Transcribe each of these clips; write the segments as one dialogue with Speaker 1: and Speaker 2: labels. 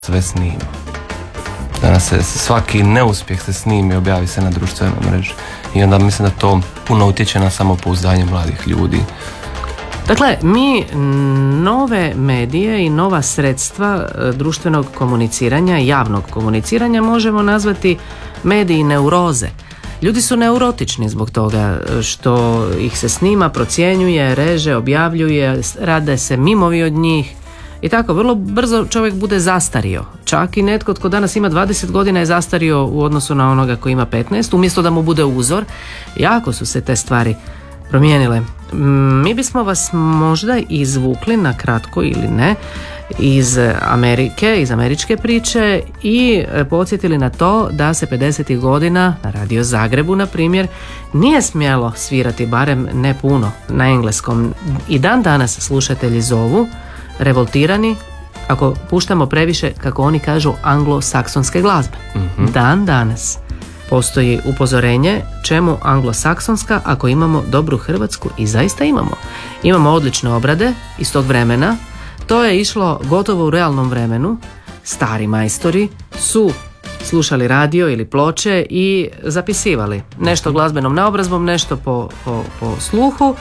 Speaker 1: sve snima. Danas se svaki neuspjeh se snimi i objavi se na društvenoj mreži. I onda mislim da to puno utječe na samopouzdanje mladih ljudi.
Speaker 2: Dakle, mi nove medije i nova sredstva društvenog komuniciranja, javnog komuniciranja možemo nazvati mediji neuroze. Ljudi su neurotični zbog toga što ih se snima, procjenjuje, reže, objavljuje, rade se mimovi od njih i tako vrlo brzo čovjek bude zastario. Čak i netko tko danas ima 20 godina je zastario u odnosu na onoga koji ima 15, umjesto da mu bude uzor. Jako su se te stvari promijenile. Mi bismo vas možda izvukli na kratko ili ne iz Amerike, iz američke priče i podsjetili na to da se 50. godina na Radio Zagrebu, na primjer, nije smjelo svirati, barem ne puno, na engleskom. I dan danas slušatelji zovu revoltirani ako puštamo previše, kako oni kažu, anglosaksonske glazbe. Dan danas postoji upozorenje čemu anglosaksonska ako imamo dobru hrvatsku, i zaista imamo. Imamo odlične obrade iz tog vremena. To je išlo gotovo u realnom vremenu. Stari majstori su slušali radio ili ploče i zapisivali nešto glazbenom naobrazbom, nešto po sluhu,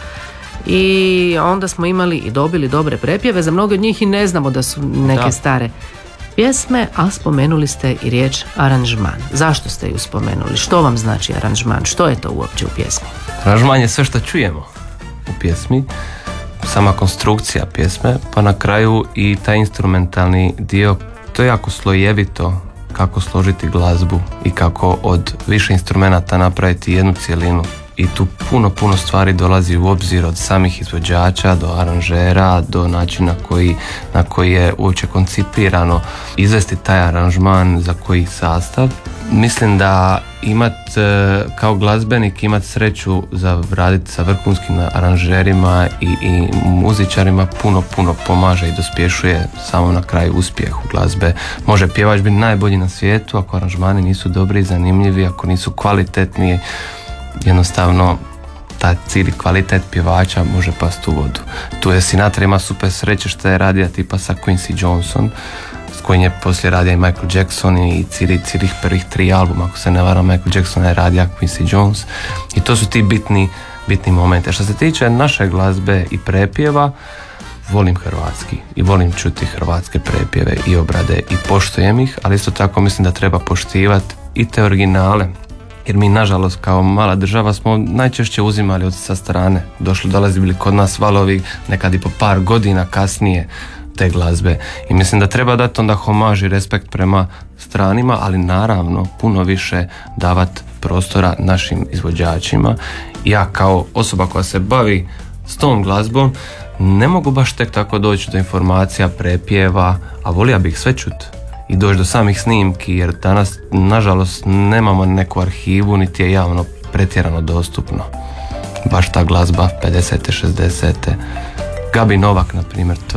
Speaker 2: i onda smo imali i dobili dobre prepjeve. Za mnoge od njih i ne znamo da su neke stare pjesme, a spomenuli ste i riječ aranžman. Zašto ste ju spomenuli? Što vam znači aranžman? Što je to uopće u pjesmi?
Speaker 1: Aranžman je sve što čujemo u pjesmi, sama konstrukcija pjesme, pa na kraju i taj instrumentalni dio. To je jako slojevito kako složiti glazbu i kako od više instrumenata napraviti jednu cjelinu. I tu puno stvari dolazi u obzir, od samih izvođača do aranžera, do načina na koji je uopće koncipirano izvesti taj aranžman, za koji sastav. Mislim da kao glazbenik imat sreću za raditi sa vrhunskim aranžerima i muzičarima puno pomaže i dospješuje samo na kraju uspjehu glazbe. Može pjevač biti najbolji na svijetu, ako aranžmani nisu dobri i zanimljivi, ako nisu kvalitetni, jednostavno ta cijeli kvalitet pjevača može pasti u vodu. Tu je Sinatra ima super sreće što je radija tipa sa Quincy Johnson, s kojim je poslije radija i Michael Jackson, i cijelih prvih 3 albuma, ako se ne varam, Michael Jackson je radija Quincy Jones, i to su ti bitni momenti. Što se tiče naše glazbe i prepjeva, volim hrvatski i volim čuti hrvatske prepjeve i obrade i poštujem ih, ali isto tako mislim da treba poštivati i te originale. Jer mi, nažalost, kao mala država smo najčešće uzimali sa strane. Dolazili kod nas valovi nekad i po par godina kasnije te glazbe. I mislim da treba dati onda homaž i respekt prema stranima, ali naravno puno više davati prostora našim izvođačima. Ja kao osoba koja se bavi s tom glazbom ne mogu baš tek tako doći do informacija, prepjeva, a volio bih sve čuti i doći do samih snimki, jer danas nažalost nemamo neku arhivu, niti je javno pretjerano dostupno baš ta glazba 50. 60. Gabi Novak, na primjer, to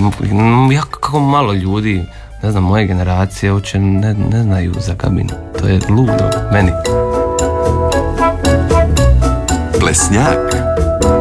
Speaker 1: kako malo ljudi, ne znam, moje generacije uopće ne znaju za Gabinu. To je ludo meni.
Speaker 3: Plesnjak.